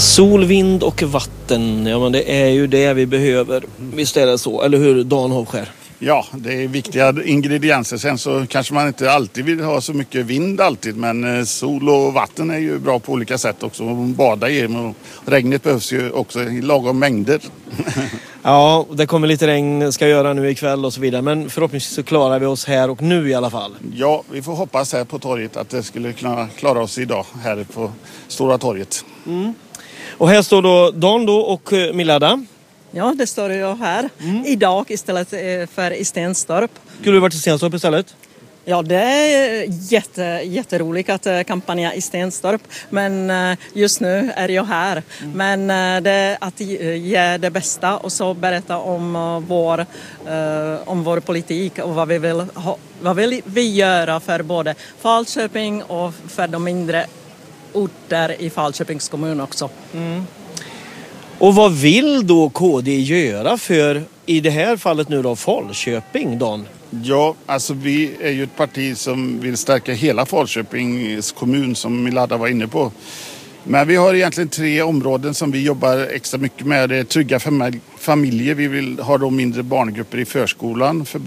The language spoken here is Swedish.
Sol, vind och vatten, ja men det är ju det vi behöver. Visst är det så, eller hur Dan Hovskär? Ja, det är viktiga ingredienser. Sen så kanske man inte alltid vill ha så mycket vind alltid, men sol och vatten är ju bra på olika sätt också. Bada i, och regnet behövs ju också i lagom mängder. Ja, det kommer lite regn ska göra nu ikväll och så vidare, men förhoppningsvis så klarar vi oss här och nu i alla fall. Ja, vi får hoppas här på torget att det skulle kunna klara oss idag här på Stora torget. Mm. Och här står då Dan då och Milada. Ja, det står jag här idag istället för i Stenstorp. Skulle du varit i Stenstorp istället? Ja, det är jätteroligt att kampanja i Stenstorp, men just nu är jag här. Men det är att ge det bästa och så berätta om vår politik och vad vill vi göra för både Falköping och för de mindre orter i Falköpings kommun också. Mm. Och vad vill då KD göra för, i det här fallet nu då, Falköping, Dan? Ja, alltså vi är ju ett parti som vill stärka hela Falköpings kommun som Milada var inne på. Men vi har egentligen 3 områden som vi jobbar extra mycket med. Det är trygga familjer. Vi vill ha då mindre barngrupper i förskolan för